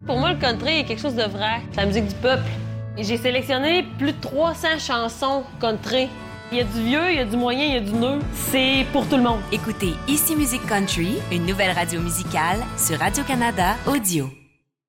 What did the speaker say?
Pour moi, le country est quelque chose de vrai. C'est la musique du peuple. Et j'ai sélectionné plus de 300 chansons country. Il y a du vieux, il y a du moyen, il y a du neuf. C'est pour tout le monde. Écoutez Ici Musique Country, une nouvelle radio musicale sur Radio-Canada Audio.